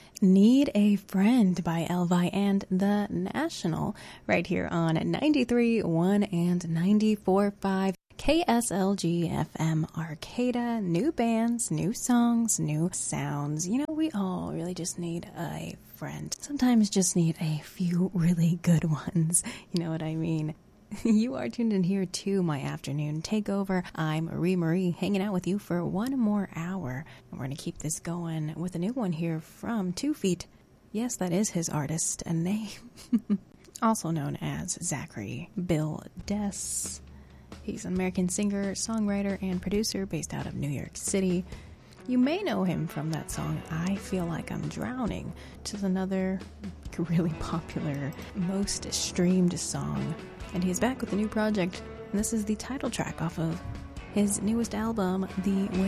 Need a Friend by Elvi and The National, right here on 93.1 and 94.5 KSLG FM Arcata. New bands, new songs, new sounds. You know, we all really just need a friend. Sometimes just need a few really good ones. You know what I mean? You are tuned in here to my afternoon takeover. I'm Marie, hanging out with you for one more hour. And we're going to keep this going with a new one here from 2 Feet. Yes, that is his artist and name. Also known as Zachary Bill Dess. He's an American singer, songwriter, and producer based out of New York City. You may know him from that song, I Feel Like I'm Drowning, which is another really popular, most streamed song. And he's back with a new project, and this is the title track off of his newest album, The